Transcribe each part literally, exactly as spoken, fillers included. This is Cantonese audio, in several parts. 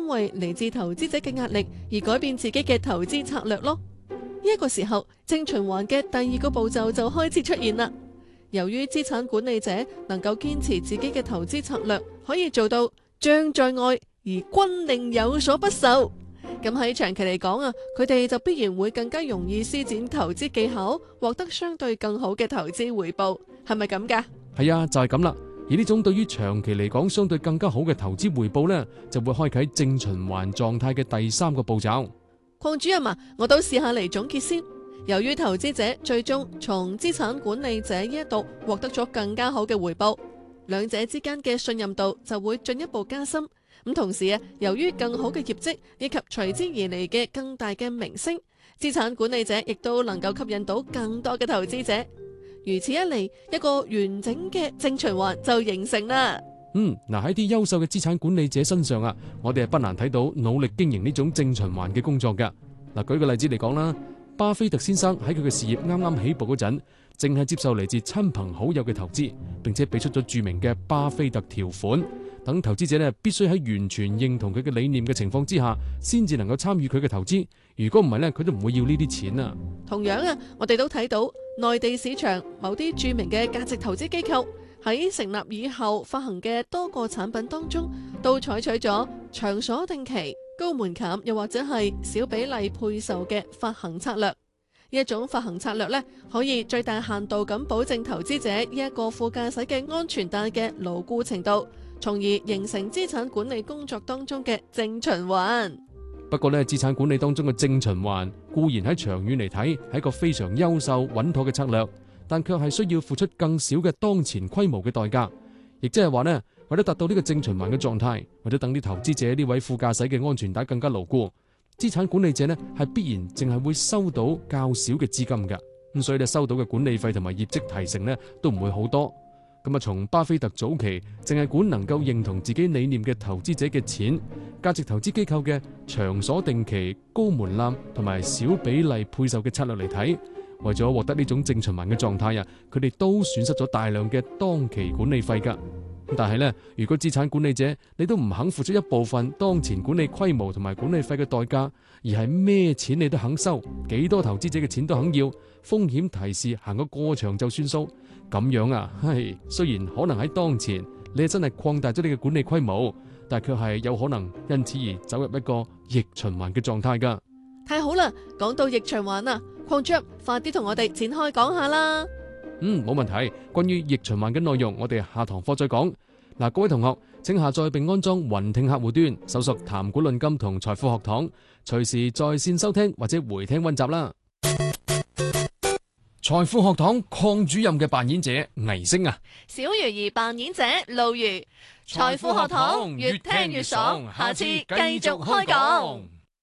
為嚟自投資者嘅壓力而改變自己嘅投資策略咯。呢一個時候，正循環嘅第二個步驟就開始出現啦。由於資產管理者能夠堅持自己嘅投資策略，可以做到將在外而軍令有所不受。咁喺長期嚟講啊，佢哋就必然會更加容易施展投資技巧，獲得相對更好嘅投資回報。係咪咁噶？ 係啊，就係咁啦。而呢種對於長期嚟講相對更加好嘅投資回報呢，就會開啟正循環狀態嘅第三個步驟。 鄺主任啊，我都試下嚟總結先。由於投資者最終從資產管理者呢一度獲得咗更加好嘅回報，兩者之間嘅信任度就會進一步加深。咁同時啊，由於更好嘅業績以及隨之而嚟嘅更大嘅名聲，資產管理者亦都能夠吸引到更多嘅投資者。如此一嚟，一個完整嘅正循環就形成啦。 嗯，嗱喺啲優秀嘅資產管理者身上啊，我哋係不難睇到努力經營呢種正循環嘅工作㗎。嗱，舉個例子嚟講啦，巴菲特先生喺佢嘅事業啱啱起步嗰陣，淨係接受嚟自親朋好友嘅投資，並且俾出咗著名嘅巴菲特條款，等投資者咧必須喺完全認同佢嘅理念嘅情況之下，先至能夠參與佢嘅投資。如果唔係咧，佢都唔會要呢啲錢啊。同樣啊， 我哋都睇到內地市場某啲著名嘅價值投資機構喺成立以後發行嘅多個產品當中，都採取咗長鎖定期、高門檻又或者係小比例配售嘅發行策略。呢一種發行策略呢，可以最大限度咁保證投資者呢一個副駕駛嘅安全帶嘅牢固程度，從而形成資產管理工作當中嘅正循環。 不過呢，資產管理當中嘅正循環固然喺長遠嚟睇係一個非常優秀穩妥嘅策略，但卻係需要付出更少嘅當前規模嘅代價。亦即係話呢，為咗達到呢個正循環嘅狀態，為咗等啲投資者呢位副駕駛嘅安全帶更加牢固，資產管理者呢係必然淨係會收到較少嘅資金㗎。咁所以呢，收到嘅管理費同埋業績提成呢都唔會好多。咁啊，從巴菲特早期淨係管能夠認同自己理念嘅投資者嘅錢，價值投資機構嘅長鎖定期、高門檻同埋小比例配售嘅策略嚟睇，為咗獲得呢種正循環嘅狀態啊，佢哋都損失咗大量嘅當期管理費噶。但係呢，如果資產管理者你都唔肯付出一部分當前管理規模同埋管理費嘅代價，而係咩錢你都肯收，幾多投資者嘅錢都肯要，風險提示行個過場就算數，咁樣啊，唉，雖然可能喺當前你係真係擴大咗你嘅管理規模，但係卻係有可能因此而走入一個逆循環嘅狀態噶。 太好啦，講到逆循環啊，鄺主任快啲同我哋展開講下啦。 嗯，冇問題。關於逆循環嘅內容，我哋下堂課再講。嗱，各位同學，請下載並安裝雲聽客戶端，搜索談股論金同財富學堂，隨時在線收聽或者回聽溫習啦。財富學堂鄺主任嘅扮演者倪星啊， 小魚兒扮演者露魚。財富學堂越聽越爽，下次繼續開講。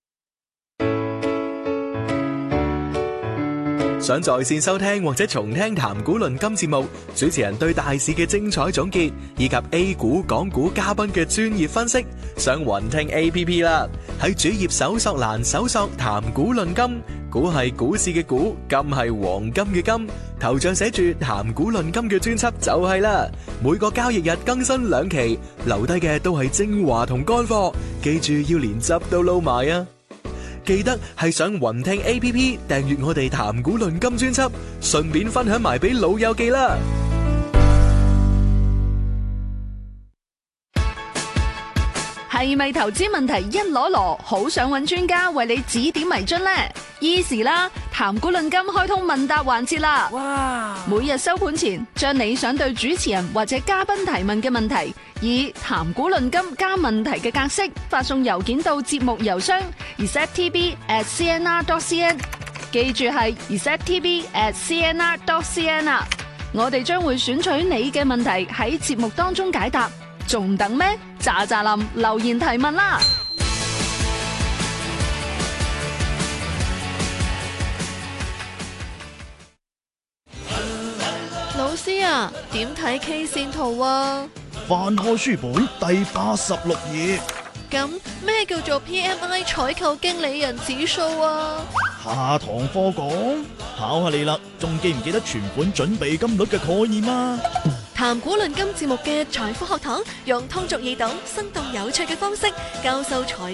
想在線收聽或者重聽談股論金節目，主持人對大市嘅精彩總結，以及 A 股、港股嘉賓嘅專業分析，上雲聽 A P P 啦。喺主頁搜索欄搜索談股論金，股係股市嘅股，金係黃金嘅金，頭像寫住談股論金嘅專輯就係啦。每個交易日更新兩期，留低嘅都係精華同乾貨，記住要連汁都撈埋啊！記得係上雲聽 A P P 訂閱我哋談股論金專輯，順便分享埋俾老友記啦。 係咪投資問題一籮籮，好想揾專家為你指點迷津呢？Easy 啦，談股論金開通問答環節啦！哇！每日收盤前，將你想對主持人或者嘉賓提問嘅問題，以談股論金加問題嘅格式發送郵件到節目郵箱 e s e t t b at c n r dot c n， 記住係 e s e t t b at c n r dot c n 啊！我哋將會選取你嘅問題喺節目當中解答，仲等咩？喳喳林留言提問啦！ 老師啊，點睇 K 線圖啊？ 翻開書本第八十六頁。 咁咩叫做 P M I 採購經理人指數啊？ 下堂課講，考下你啦，仲記唔記得存款準備金率嘅概念啊？ 談股論金節目嘅財富學堂，用通俗易懂、生動有趣嘅方式教授財